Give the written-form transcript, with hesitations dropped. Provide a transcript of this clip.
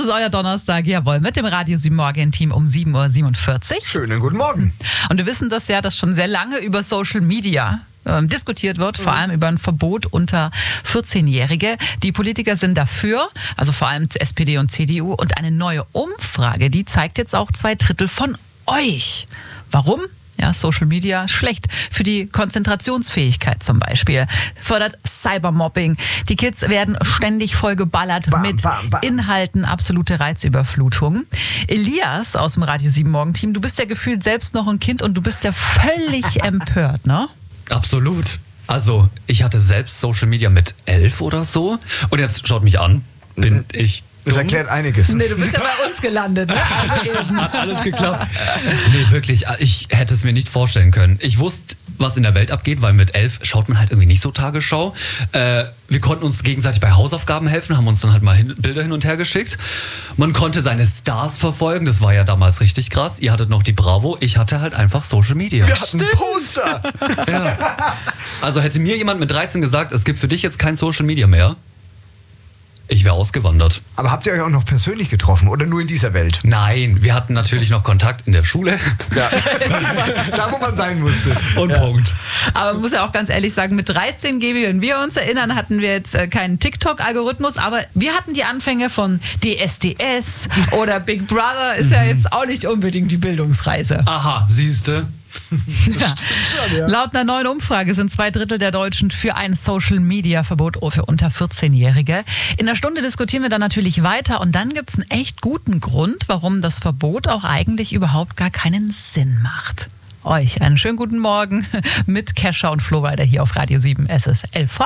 ist euer Donnerstag, jawohl, mit dem Radio 7 Morgen-Team um 7.47 Uhr. Schönen guten Morgen. Und wir wissen das ja, dass schon sehr lange über Social Media diskutiert wird, vor allem über ein Verbot unter 14-Jährige. Die Politiker sind dafür, also vor allem SPD und CDU. Und eine neue Umfrage, die zeigt jetzt auch 2/3 von euch. Warum? Ja, Social Media schlecht für die Konzentrationsfähigkeit zum Beispiel. Fördert Cybermobbing. Die Kids werden ständig vollgeballert mit Inhalten, absolute Reizüberflutung. Elias aus dem Radio 7 Morgen-Team, du bist ja gefühlt selbst noch ein Kind und du bist ja völlig empört, ne? Absolut. Also, ich hatte selbst Social Media mit 11 oder so. Und jetzt schaut mich an, bin ich Das erklärt einiges. Nee, du bist ja bei uns gelandet, ne? Also eben. Hat alles geklappt. Nee, wirklich, ich hätte es mir nicht vorstellen können. Ich wusste, was in der Welt abgeht, weil mit 11 schaut man halt irgendwie nicht so Tagesschau. Wir konnten uns gegenseitig bei Hausaufgaben helfen, haben uns dann halt mal Bilder hin und her geschickt. Man konnte seine Stars verfolgen, das war ja damals richtig krass. Ihr hattet noch die Bravo, ich hatte halt einfach Social Media. Wir hatten Poster. Ja. Also hätte mir jemand mit 13 gesagt, es gibt für dich jetzt kein Social Media mehr, ich wäre ausgewandert. Aber habt ihr euch auch noch persönlich getroffen oder nur in dieser Welt? Nein, wir hatten natürlich noch Kontakt in der Schule. Ja. Da, wo man sein musste. Und Punkt. Aber man muss ja auch ganz ehrlich sagen, mit 13, Gebi, wenn wir uns erinnern, hatten wir jetzt keinen TikTok-Algorithmus, aber wir hatten die Anfänge von DSDS oder Big Brother, ist ja jetzt auch nicht unbedingt die Bildungsreise. Aha, siehste. Ja. Schon, ja. Laut einer neuen Umfrage sind 2/3 der Deutschen für ein Social-Media-Verbot für unter 14-Jährige. In der Stunde diskutieren wir dann natürlich weiter und dann gibt es einen echt guten Grund, warum das Verbot auch eigentlich überhaupt gar keinen Sinn macht. Euch einen schönen guten Morgen mit Kesha und Flowrider hier auf Radio 7. Es ist 11 vor